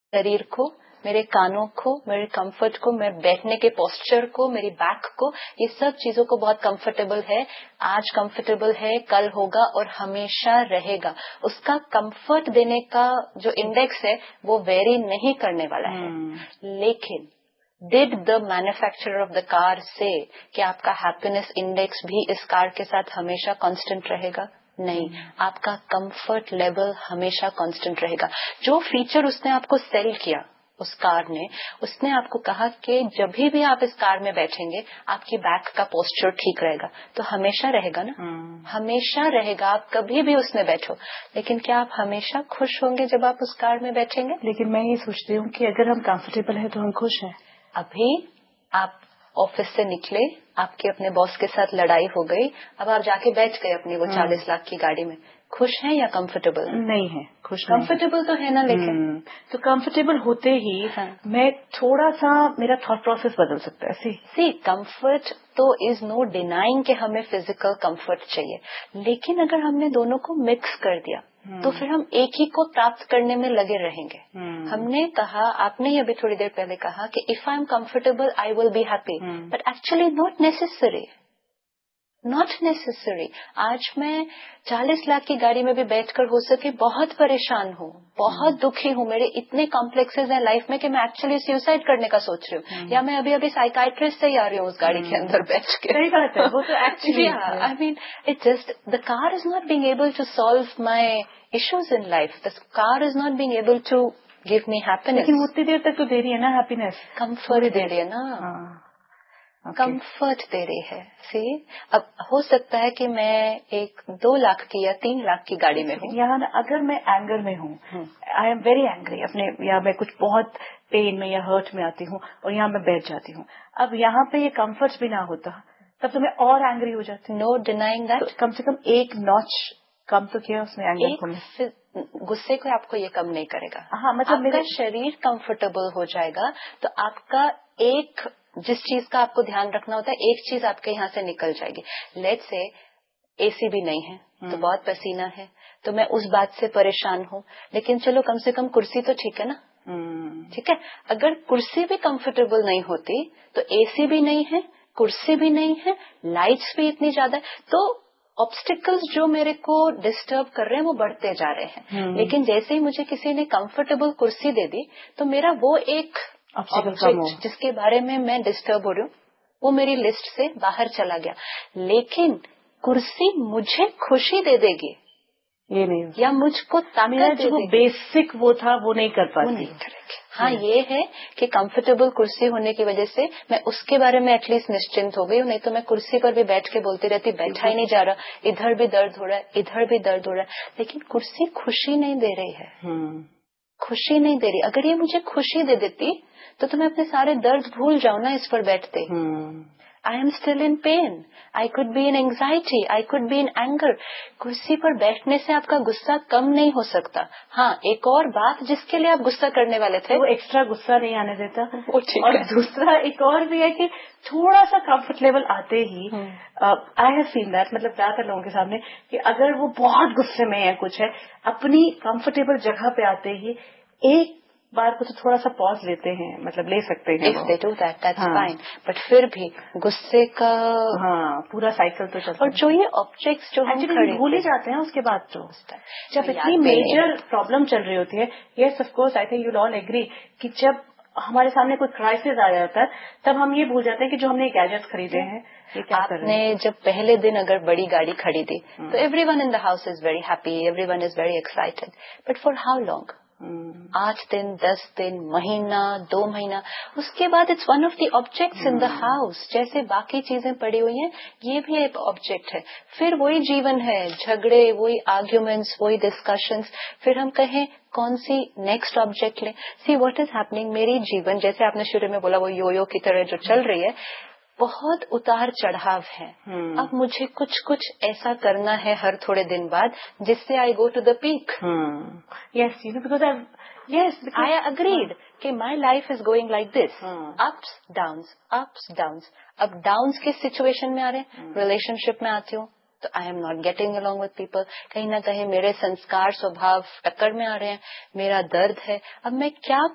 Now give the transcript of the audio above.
शरीर को, मेरे कानों को, मेरे कंफर्ट को, मेरे बैठने के पोस्चर को, मेरी बैक को, ये सब चीजों को बहुत कंफर्टेबल है। आज कंफर्टेबल है, कल होगा और हमेशा रहेगा। उसका कंफर्ट देने का जो इंडेक्स है वो वेरी नहीं करने वाला है। लेकिन did the manufacturer of the car से कि आपका हैप्पीनेस इंडेक्स भी इस कार के साथ हमेशा कांस्टेंट रहेगा? नहीं, आपका कंफर्ट लेवल हमेशा कांस्टेंट रहेगा। जो फीचर उसने आपको सेल किया, उस कार ने, उसने आपको कहा कि जब भी आप इस कार में बैठेंगे आपकी बैक का पोस्चर ठीक रहेगा, तो हमेशा रहेगा ना। हमेशा रहेगा, आप कभी भी उसमें बैठो। लेकिन क्या आप हमेशा खुश होंगे जब आप उस कार में बैठेंगे? लेकिन मैं ये सोचती हूँ कि अगर हम कंफर्टेबल है तो हम खुश हैं। अभी आप ऑफिस से निकले, आपके अपने बॉस के साथ लड़ाई हो गई, अब आप जाके बैठ गए अपनी वो 40 लाख की गाड़ी में, खुश हैं या कंफर्टेबल? नहीं है, खुश कंफर्टेबल तो है ना। लेकिन तो कंफर्टेबल होते ही मैं थोड़ा सा मेरा थॉट प्रोसेस बदल सकता है। सी कंफर्ट तो इज नो डिनाइंग कि हमें फिजिकल कंफर्ट चाहिए, लेकिन अगर हमने दोनों को मिक्स कर दिया तो फिर हम एक ही को प्राप्त करने में लगे रहेंगे। हमने कहा, आपने ही अभी थोड़ी देर पहले कहा कि if I am comfortable I will be happy, but actually not necessary. Not necessary. आज मैं 40 लाख की गाड़ी में भी बैठकर हो सके बहुत परेशान हूँ, बहुत दुखी हूँ, मेरे इतने कॉम्प्लेक्सेस हैं लाइफ में कि मैं एक्चुअली सुसाइड करने का सोच रही हूँ, या मैं अभी अभी साइकाइट्रिस्ट से ही आ रही हूँ उस गाड़ी के अंदर बैठ के। सही बात है, वो तो actually I mean it just the car is not being able to solve my issues in life, the car is not being able to give me happiness. लेकिन उतनी देर तक तो दे रही है ना हैप्पीनेस, कंफर्ट दे रही है ना। कंफर्ट दे रही है। सी, अब हो सकता है कि मैं 2 लाख की या 3 लाख की गाड़ी में हूँ। यहाँ अगर मैं एंगर में हूँ, आई एम वेरी एंग्री अपने, या मैं कुछ बहुत पेन में या हर्ट में आती हूँ और यहाँ मैं बैठ जाती हूँ, अब यहाँ पे ये कंफर्ट भी ना होता तब तो मैं और एंग्री हो जाती। No denying that. तो कम से कम एक नॉच कम तो किया उसने एंगर को। गुस्से को आपको ये कम नहीं करेगा। हाँ, मतलब आपका शरीर कंफर्टेबल हो जाएगा तो आपका एक, जिस चीज का आपको ध्यान रखना होता है, एक चीज आपके यहाँ से निकल जाएगी। लेट्स से एसी भी नहीं है तो बहुत पसीना है, तो मैं उस बात से परेशान हूँ, लेकिन चलो कम से कम कुर्सी तो ठीक है ना। ठीक है, अगर कुर्सी भी कंफर्टेबल नहीं होती तो एसी भी नहीं है, कुर्सी भी नहीं है, लाइट्स भी इतनी ज्यादा है, तो ऑब्स्टिकल्स जो मेरे को डिस्टर्ब कर रहे हैं वो बढ़ते जा रहे हैं। लेकिन जैसे ही मुझे किसी ने कंफर्टेबल कुर्सी दे दी तो मेरा वो एक ऑब्जेक्ट जिसके बारे में मैं डिस्टर्ब हो रही हूँ वो मेरी लिस्ट से बाहर चला गया। लेकिन कुर्सी मुझे खुशी दे देगी ये नहीं, या मुझको ताकत दे देगी। बेसिक वो था वो नहीं कर पाती, वो नहीं करेगी। हाँ, ये है कि कंफर्टेबल कुर्सी होने की वजह से मैं उसके बारे में एटलीस्ट निश्चिंत हो गई हूँ, नहीं तो मैं कुर्सी पर भी बैठ के बोलती रहती, बैठा ही नहीं जा रहा, इधर भी दर्द हो रहा है, इधर भी दर्द हो रहा है। लेकिन कुर्सी खुशी नहीं दे रही है, खुशी नहीं दे रही। अगर ये मुझे खुशी दे देती तो मैं अपने सारे दर्द भूल जाऊं ना इस पर बैठते। I am still in pen, I could be in anxiety, I could be in anger. कुर्सी पर बैठने से आपका गुस्सा कम नहीं हो सकता। हाँ, एक और बात जिसके लिए आप गुस्सा करने वाले थे, वो एक्स्ट्रा गुस्सा नहीं आने देता। वो ठीक और है। दूसरा एक और भी है कि थोड़ा सा कंफर्ट लेवल आते ही, आई हैव सीन दैट, मतलब ज्यादातर लोगों के सामने, कि अगर वो बहुत गुस्से में है, कुछ है, अपनी कंफर्टेबल जगह पे आते ही एक बार को तो थोड़ा सा पॉज लेते हैं, मतलब ले सकते हैं। If they do that that's fine, but फिर भी गुस्से का पूरा साइकिल तो चलता है। और जो ये ऑब्जेक्ट्स जो हम भूल ही जाते हैं उसके बाद, तो जब इतनी मेजर प्रॉब्लम चल रही होती है, yes of course I think you all agree, कि जब हमारे सामने कोई क्राइसिस आ जाता है तब हम ये भूल जाते हैं कि जो हमने गैजेट्स खरीदे हैं ये क्या कर रहे हैं। आपने जब पहले दिन अगर बड़ी गाड़ी खरीदी तो everyone in the house is very happy, everyone is very excited, but for how long? 8 दिन, 10 दिन, महीना, 2 महीना, उसके बाद it's one of the objects in the house. जैसे बाकी चीजें पड़ी हुई हैं, ये भी एक ऑब्जेक्ट है। फिर वही जीवन है, झगड़े, वही आर्ग्यूमेंट्स, वही डिस्कशंस। फिर हम कहें कौन सी नेक्स्ट ऑब्जेक्ट लें? सी व्हाट इज हैपनिंग, मेरी जीवन, जैसे आपने शुरू में बोला, वो योयो की तरह जो चल रही है, बहुत उतार चढ़ाव है। अब मुझे कुछ कुछ ऐसा करना है हर थोड़े दिन बाद जिससे आई go to the peak. Yes, because I agreed कि my life is going like this, ups downs, ups downs. अब डाउन्स किस सिचुएशन में आ रहे हैं? रिलेशनशिप में आती हूँ तो I am not getting along with people, कहीं ना कहीं मेरे संस्कार स्वभाव टक्कर में आ रहे हैं, मेरा दर्द है। अब मैं क्या